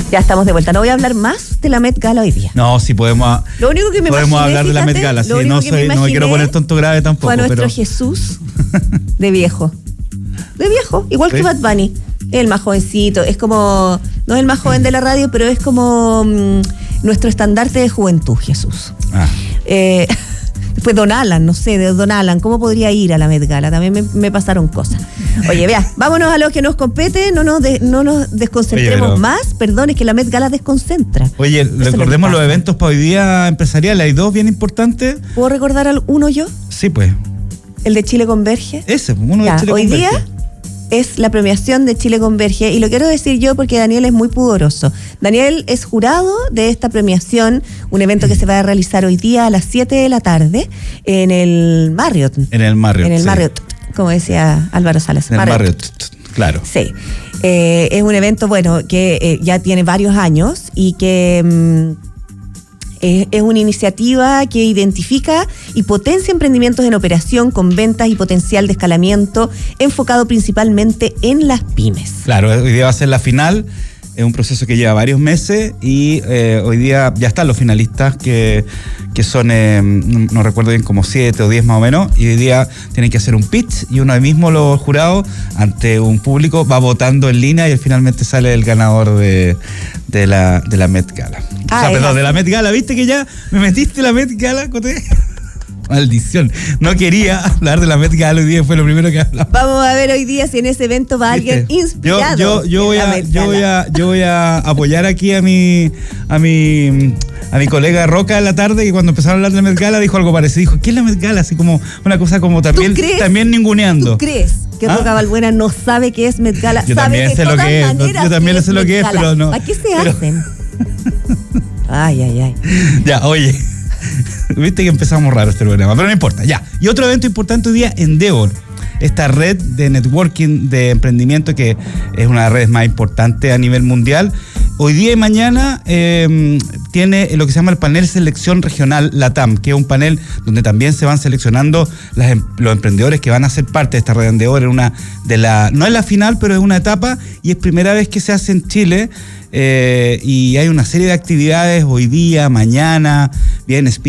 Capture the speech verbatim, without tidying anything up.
Ya estamos de vuelta. No voy a hablar más de la Met Gala hoy día. No, sí podemos, lo único que me podemos imaginé, hablar de la fíjate, Met Gala. Sí, no, soy, me no me quiero poner tonto grave tampoco. Fue a nuestro pero... Jesús de viejo. De viejo, igual ¿Sí? que Bad Bunny. El más jovencito. Es como, no es el más joven de la radio, pero es como mmm, nuestro estandarte de juventud, Jesús. Ah. Eh... Después Don Alan, no sé, de Don Alan, ¿cómo podría ir a la Met Gala? También me, me pasaron cosas. Oye, vea, vámonos a lo que nos compete, no nos, de, no nos desconcentremos Oye, pero... más. Perdón, es que la Met Gala desconcentra. Oye, Eso recordemos los eventos para hoy día empresariales. Hay dos bien importantes. ¿Puedo recordar uno yo? Sí, pues. ¿El de Chile Converge? Ese, uno ya, de Chile hoy Converge. Hoy día es la premiación de Chile Converge, y lo quiero decir yo porque Daniel es muy pudoroso. Daniel es jurado de esta premiación, un evento que se va a realizar hoy día a las siete de la tarde en el Marriott. En el Marriott. En el sí. Marriott, como decía Álvaro Salas. En el Marriott, Marriott claro. Sí. Eh, es un evento, bueno, que eh, ya tiene varios años y que... Mmm, Es una iniciativa que identifica y potencia emprendimientos en operación con ventas y potencial de escalamiento enfocado principalmente en las pymes. Claro, hoy día va a ser la final. Es un proceso que lleva varios meses y eh, hoy día ya están los finalistas que, que son, eh, no recuerdo bien, como siete o diez más o menos, y hoy día tienen que hacer un pitch y uno mismo, los jurados, ante un público, va votando en línea y finalmente sale el ganador de, de, la, de la Met Gala. Ah, o sea, perdón, de la Met Gala. ¿Viste que ya me metiste la Met Gala, Coté? Maldición, no quería hablar de la Met Gala hoy día, fue lo primero que hablamos. Vamos a ver hoy día si en ese evento va ¿Viste? Alguien inspirado. Yo, yo, yo, voy a, yo, voy a, yo voy a apoyar aquí a mi, a mi a mi colega Roca en la tarde, que cuando empezaron a hablar de la Met Gala dijo algo parecido. Dijo, ¿qué es la Met Gala? Así como una cosa como también, también ninguneando. ¿Tú crees que ¿Ah? Roca Balbuena no sabe qué es Met Gala? Yo sabe también sé lo que es. Yo también sé lo que es, pero no. ¿A qué se pero... hacen? Ay, ay, ay. Ya, oye. Viste que empezamos raro este programa, pero no importa, ya. Y otro evento importante hoy día, Endeavor, esta red de networking de emprendimiento que es una de las redes más importantes a nivel mundial. Hoy día y mañana eh, tiene lo que se llama el panel selección regional LATAM, que es un panel donde también se van seleccionando las, los emprendedores que van a ser parte de esta red de Endeavor. En una de la, no es la final, pero es una etapa y es primera vez que se hace en Chile. Eh, y hay una serie de actividades hoy día, mañana, bien